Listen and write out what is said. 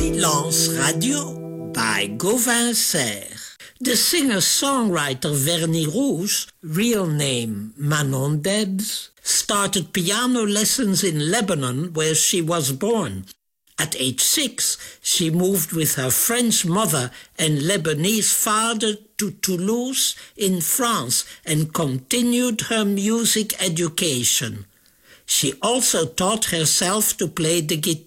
Silence Radio by Gauvin Serre. The singer-songwriter Vernie Rouge, real name Manon Debs, started piano lessons in Lebanon where she was born. At age 6, she moved with her French mother and Lebanese father to Toulouse in France and continued her music education. She also taught herself to play the guitar.